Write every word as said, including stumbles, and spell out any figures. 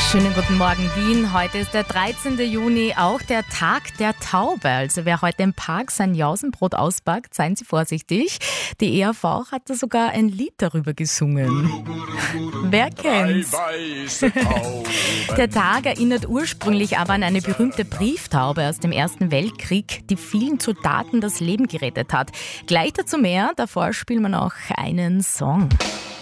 Schönen guten Morgen, Wien. Heute ist der dreizehnte Juni, auch der Tag der Taube. Also wer heute im Park sein Jausenbrot auspackt, seien Sie vorsichtig. Die E R V hat da sogar ein Lied darüber gesungen. Wer kennt's? Der Tag erinnert ursprünglich aber an eine berühmte Brieftaube aus dem Ersten Weltkrieg, die vielen Soldaten das Leben gerettet hat. Gleich dazu mehr, davor spielen wir noch einen Song.